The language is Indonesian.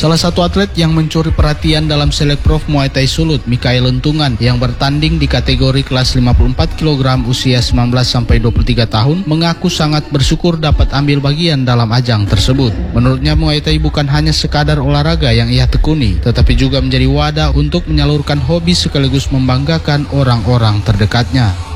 Salah satu atlet yang mencuri perhatian dalam Selekprof Muay Thai Sulut, Mikael Lentungan, yang bertanding di kategori kelas 54 kg usia 19-23 tahun, mengaku sangat bersyukur dapat ambil bagian dalam ajang tersebut. Menurutnya, Muay Thai bukan hanya sekadar olahraga yang ia tekuni, tetapi juga menjadi wadah untuk menyalurkan hobi sekaligus membanggakan orang-orang terdekatnya.